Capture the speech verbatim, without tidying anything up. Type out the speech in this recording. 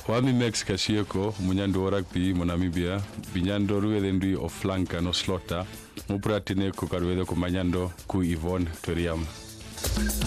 Wami Mex Kasieko, munyando rugby monamibia, binyando ruedendui o flanka no slota, mupratine ko karwedo ko manyando ku Yvonne Toriam.